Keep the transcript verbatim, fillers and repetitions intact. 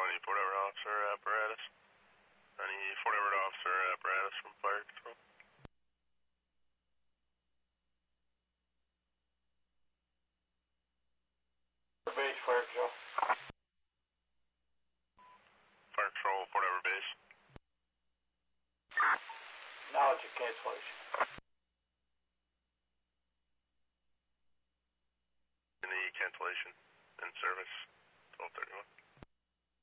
any Fort Edward officer apparatus. Any Fort Edward officer apparatus from fire control. Base, fire control. Fire control, Fort Edward base. Knowledge of cancellation. Any cancellation in service.